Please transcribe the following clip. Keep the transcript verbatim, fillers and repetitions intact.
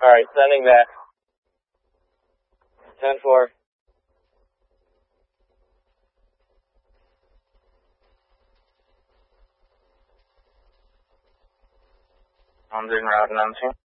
Alright, sending that. ten four. I'm doing route announcing.